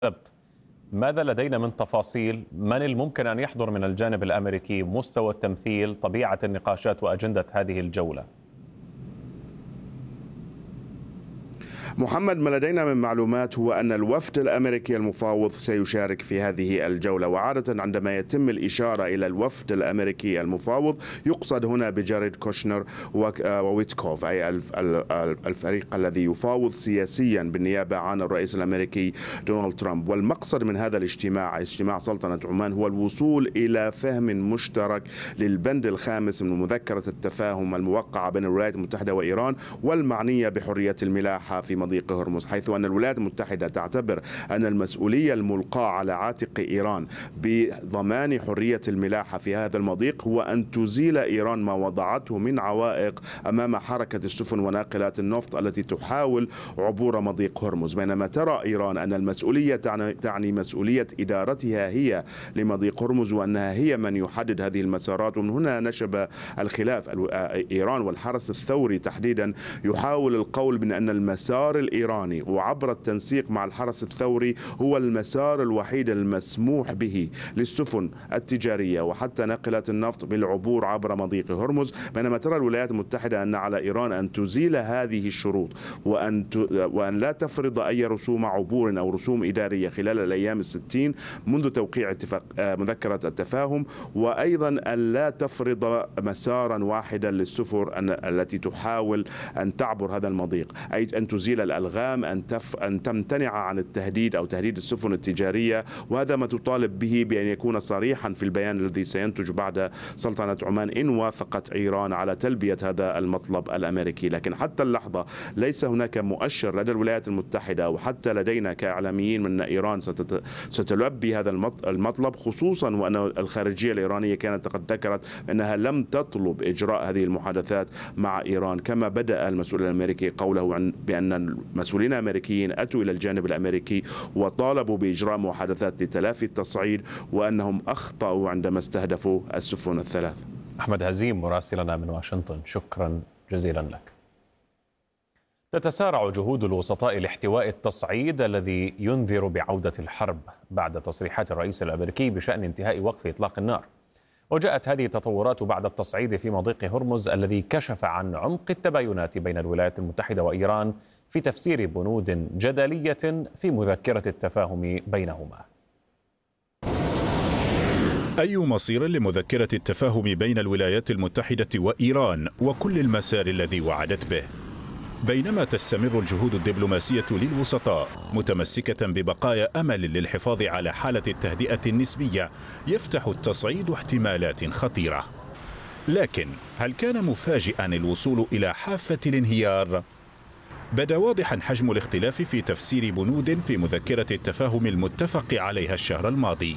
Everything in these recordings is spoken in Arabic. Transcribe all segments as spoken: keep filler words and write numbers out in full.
بالضبط. ماذا لدينا من تفاصيل؟ من الممكن أن يحضر من الجانب الأمريكي؟ مستوى التمثيل، طبيعة النقاشات وأجندة هذه الجولة. محمد، ما لدينا من معلومات هو أن الوفد الأمريكي المفاوض سيشارك في هذه الجولة، وعادة عندما يتم الإشارة إلى الوفد الأمريكي المفاوض يقصد هنا بجاريد كوشنر وويتكوف، أي الفريق الذي يفاوض سياسيا بالنيابة عن الرئيس الأمريكي دونالد ترامب. والمقصد من هذا الاجتماع، اجتماع سلطنة عمان، هو الوصول إلى فهم مشترك للبند الخامس من مذكرة التفاهم الموقعة بين الولايات المتحدة وإيران والمعنية بحرية الملاحة في مضيق هرمز، حيث أن الولايات المتحدة تعتبر أن المسؤولية الملقاة على عاتق إيران بضمان حرية الملاحة في هذا المضيق هو أن تزيل إيران ما وضعته من عوائق أمام حركة السفن وناقلات النفط التي تحاول عبور مضيق هرمز، بينما ترى إيران أن المسؤولية تعني مسؤولية إدارتها هي لمضيق هرمز، وأنها هي من يحدد هذه المسارات. ومن هنا نشب الخلاف. إيران والحرس الثوري تحديدا يحاول القول بأن المسار الإيراني وعبر التنسيق مع الحرس الثوري هو المسار الوحيد المسموح به للسفن التجارية وحتى ناقلات النفط بالعبور عبر مضيق هرمز، بينما ترى الولايات المتحدة أن على إيران أن تزيل هذه الشروط وأن وأن لا تفرض أي رسوم عبور أو رسوم إدارية خلال الأيام الستين منذ توقيع اتفاق مذكرة التفاهم، وأيضا أن لا تفرض مسارا واحدا للسفن التي تحاول أن تعبر هذا المضيق، أي أن تزيل الألغام، أن, تف... أن تمتنع عن التهديد أو تهديد السفن التجارية. وهذا ما تطالب به بأن يكون صريحا في البيان الذي سينتج بعد سلطنة عمان إن وافقت إيران على تلبية هذا المطلب الأمريكي. لكن حتى اللحظة ليس هناك مؤشر لدى الولايات المتحدة وحتى لدينا كإعلاميين من إيران ستت... ستلبي هذا المطلب، خصوصا وأن الخارجية الإيرانية كانت قد ذكرت أنها لم تطلب إجراء هذه المحادثات مع إيران، كما بدأ المسؤول الأمريكي قوله عن بأن المسؤولين الأمريكيين أتوا إلى الجانب الأمريكي وطالبوا بإجراء محادثات لتلافي التصعيد، وأنهم أخطأوا عندما استهدفوا السفن الثلاث. أحمد هزيم مراسلنا من واشنطن، شكرا جزيلا لك. تتسارع جهود الوسطاء لاحتواء التصعيد الذي ينذر بعودة الحرب بعد تصريحات الرئيس الأمريكي بشأن انتهاء وقف إطلاق النار. وجاءت هذه التطورات بعد التصعيد في مضيق هرمز الذي كشف عن عمق التباينات بين الولايات المتحدة وإيران في تفسير بنود جدلية في مذكرة التفاهم بينهما. أي مصير لمذكرة التفاهم بين الولايات المتحدة وإيران وكل المسار الذي وعدت به؟ بينما تستمر الجهود الدبلوماسية للوسطاء متمسكة ببقايا أمل للحفاظ على حالة التهدئة النسبية، يفتح التصعيد احتمالات خطيرة. لكن هل كان مفاجئا الوصول إلى حافة الانهيار؟ بدا واضحا حجم الاختلاف في تفسير بنود في مذكرة التفاهم المتفق عليها الشهر الماضي.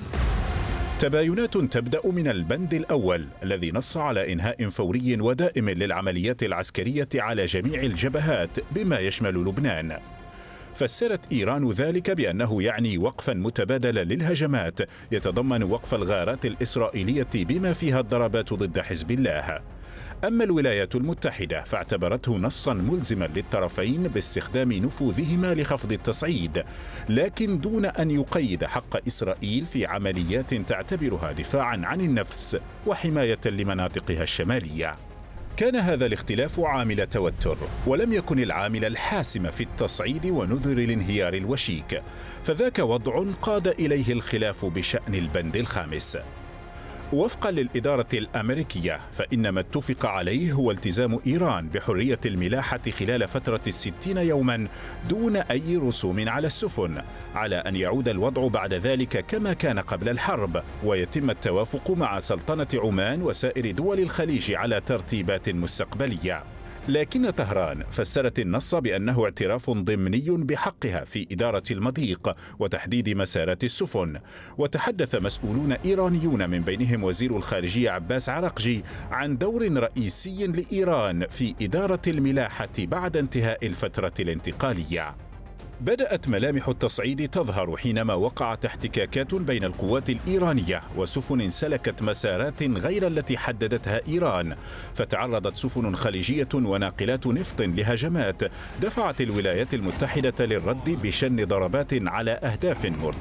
تباينات تبدأ من البند الأول الذي نص على إنهاء فوري ودائم للعمليات العسكرية على جميع الجبهات بما يشمل لبنان. فسرت إيران ذلك بأنه يعني وقفا متبادلا للهجمات يتضمن وقف الغارات الإسرائيلية بما فيها الضربات ضد حزب الله. أما الولايات المتحدة فاعتبرته نصا ملزما للطرفين باستخدام نفوذهما لخفض التصعيد، لكن دون أن يقيد حق إسرائيل في عمليات تعتبرها دفاعا عن النفس وحماية لمناطقها الشمالية. كان هذا الاختلاف عامل توتر، ولم يكن العامل الحاسم في التصعيد ونذر الانهيار الوشيك، فذاك وضع قاد إليه الخلاف بشأن البند الخامس. وفقا للإدارة الأمريكية فإن ما اتفق عليه هو التزام إيران بحرية الملاحة خلال فترة الستين يوما دون أي رسوم على السفن، على أن يعود الوضع بعد ذلك كما كان قبل الحرب، ويتم التوافق مع سلطنة عمان وسائر دول الخليج على ترتيبات مستقبلية. لكن طهران فسرت النص بأنه اعتراف ضمني بحقها في إدارة المضيق وتحديد مسارات السفن. وتحدث مسؤولون إيرانيون من بينهم وزير الخارجية عباس عراقجي عن دور رئيسي لإيران في إدارة الملاحة بعد انتهاء الفترة الانتقالية. بدأت ملامح التصعيد تظهر حينما وقعت احتكاكات بين القوات الإيرانية وسفن سلكت مسارات غير التي حددتها إيران، فتعرضت سفن خليجية وناقلات نفط لهجمات دفعت الولايات المتحدة للرد بشن ضربات على أهداف مرتبطة.